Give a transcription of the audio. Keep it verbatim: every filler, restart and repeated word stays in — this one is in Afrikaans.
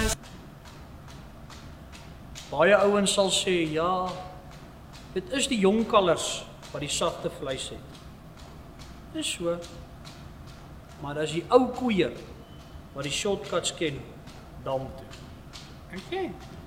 Baie ouens sal sê, ja, dit is die jong kalvers wat die sagte vleis het. Dis so. Maar as die ou koeie wat die shortcuts ken, dam toe. Okay.